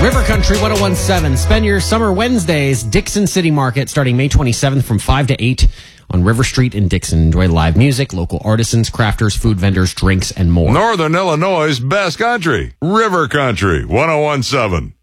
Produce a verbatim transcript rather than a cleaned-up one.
River Country one oh one seven. Spend your summer Wednesdays, Dixon City Market, starting May twenty-seventh from five to eight on River Street in Dixon. Enjoy live music, local artisans, crafters, food vendors, drinks, and more. Northern Illinois' best country. River Country one oh one seven.